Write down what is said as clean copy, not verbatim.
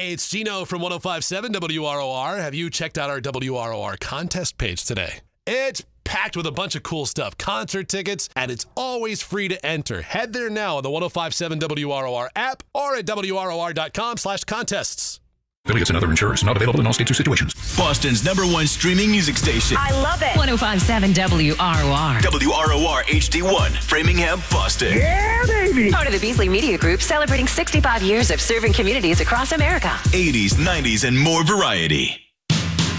Hey, it's Gino from 105.7 WROR. Have you checked out our WROR contest page today? It's packed with a bunch of cool stuff, concert tickets, and it's always free to enter. Head there now on the 105.7 WROR app or at WROR.com/contests. Affiliates and other insurers not available in all states or situations. Boston's #1 streaming music station. I love it. 105.7 WROR. WROR HD1, Framingham, Boston. Yeah, baby. Part of the Beasley Media Group, celebrating 65 years of serving communities across America. 80s, 90s, and more variety.